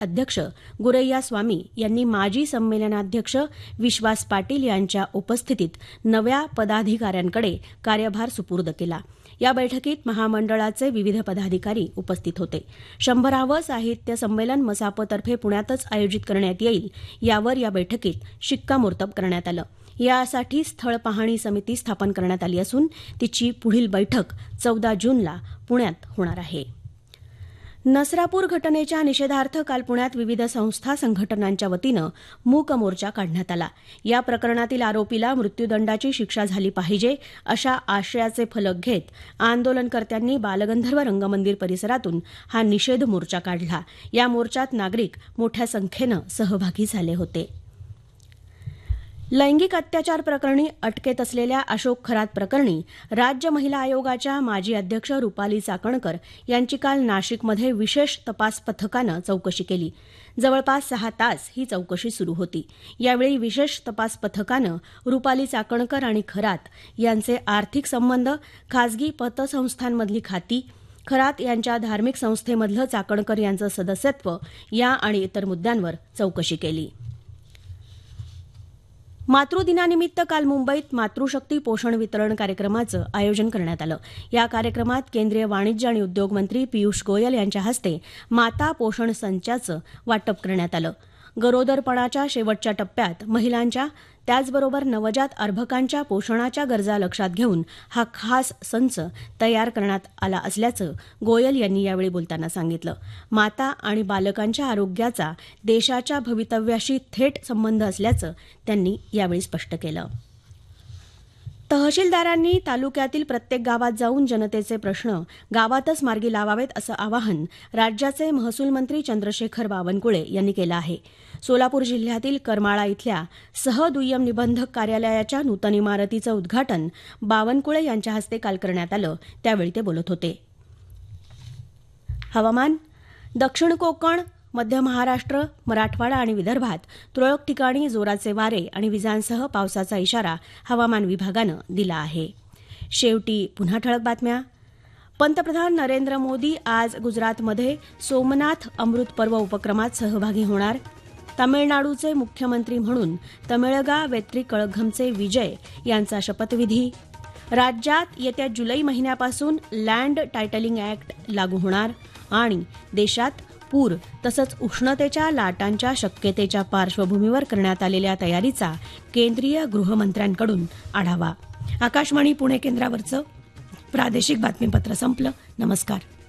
अध्यक्ष गुरैया स्वामी यांनी माजी संमेलनाध्यक्ष विश्वास पाटील यांच्या उपस्थितीत नव्या पदाधिकाऱ्यांकडे कार्यभार सुपूर्द केला. या बैठकीत महामंडळाचे विविध पदाधिकारी उपस्थित होते. 100वे साहित्य संमेलन मसापतर्फे पुण्यातच आयोजित करण्यात येईल यावर या बैठकीत शिक्कामोर्तब करण्यात आलं. यासाठी स्थळ पाहणी समिती स्थापन करण्यात आली असून तिची पुढील बैठक 14 जूनला पुण्यात होणार आहे. नसरापूर घटनेच्या निषेधार्थ काल पुण्यात विविध संस्था संघटनांच्या वतीनं मूक मोर्चा काढण्यात आला. या प्रकरणातील आरोपीला मृत्यूदंडाची शिक्षा झाली पाहिजे अशा आशयाचे फलक घेत आंदोलनकर्त्यांनी बालगंधर्व रंगमंदिर परिसरातून हा निषेध मोर्चा काढला. या मोर्चात नागरिक मोठ्या संख्येनं सहभागी झाले होते. लैंगिक अत्याचार प्रकरणी अटकेत असलेल्या अशोक खरात प्रकरणी राज्य महिला आयोगाच्या माजी अध्यक्ष रुपाली चाकणकर यांची काल नाशिकमध्ये विशेष तपास पथकानं चौकशी केली. जवळपास 6 तास ही चौकशी सुरू होती. यावेळी विशेष तपास पथकानं रुपाली चाकणकर आणि खरात यांचे आर्थिक संबंध, खासगी पतसंस्थांमधली खाती, खरात यांच्या धार्मिक संस्थेमधलं चाकणकर यांचं सदस्यत्व या आणि इतर मुद्द्यांवर चौकशी केली. मातृदिनानिमित्त काल मुंबईत मातृशक्ती पोषण वितरण कार्यक्रमाचं आयोजन करण्यात आलं. या कार्यक्रमात केंद्रीय वाणिज्य आणि उद्योग मंत्री पियुष गोयल यांच्या हस्ते माता पोषण संचाचं वाटप करण्यात आलं. गरोदरपणाच्या शेवटच्या टप्प्यात महिलांच्या त्याचबरोबर नवजात अर्भकांच्या पोषणाच्या गरजा लक्षात घेऊन हा खास संच तयार करण्यात आला असल्याचं गोयल यांनी यावेळी बोलताना सांगितलं. माता आणि बालकांच्या आरोग्याचा देशाच्या भवितव्याशी थेट संबंध असल्याचं त्यांनी यावेळी स्पष्ट केलं. तहसीलदारांनी तालुक्यातील प्रत्येक गावात जाऊन जनतेचे प्रश्न गावातच मार्गी लावावेत असं आवाहन राज्याचे महसूल मंत्री चंद्रशेखर बावनकुळे यांनी केलं आहे. सोलापूर जिल्ह्यातील करमाळा इथल्या सहदुय्यम निबंधक कार्यालयाच्या नूतन इमारतीचं उद्घाटन बावनकुळे यांच्या हस्ते काल करण्यात आलं. त्यावेळी ते बोलत होते. हवामान. दक्षिण कोकण, मध्य महाराष्ट्र, मराठवाडा आणि विदर्भात तुरळक ठिकाणी जोराचे वारे आणि विजांसह पावसाचा इशारा हवामान विभागानं दिला आहे. शेवटी पुन्हा ठळक बातम्या. पंतप्रधान नरेंद्र मोदी आज गुजरातमध्ये सोमनाथ अमृत पर्व उपक्रमात सहभागी होणार. तामिळनाडूचे मुख्यमंत्री म्हणून तमिळगा वेत्री कळघमचे विजय यांचा शपथविधी. राज्यात येत्या जुलै महिन्यापासून लँड टायटलिंग ऍक्ट लागू होणार. आणि देशात पूर तसंच उष्णतेच्या लाटांच्या शक्यतेच्या पार्श्वभूमीवर करण्यात आलेल्या तयारीचा केंद्रीय गृहमंत्र्यांकडून आढावा. आकाशवाणी पुणे केंद्रावरचं प्रादेशिक बातमीपत्र संपलं. नमस्कार.